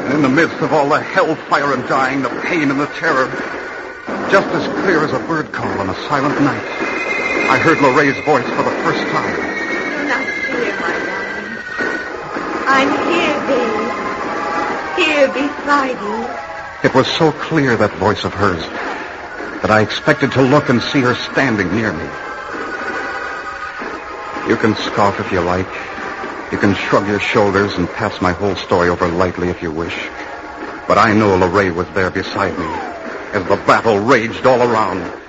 And in the midst of all the hellfire and dying, the pain and the terror, just as clear as a bird call on a silent night, I heard Lorraine's voice for the first time. Do not fear, my darling. I'm here, Dave. Here beside you. It was so clear, that voice of hers, that I expected to look and see her standing near me. You can scoff if you like. You can shrug your shoulders and pass my whole story over lightly if you wish. But I know Lorraine was there beside me as the battle raged all around.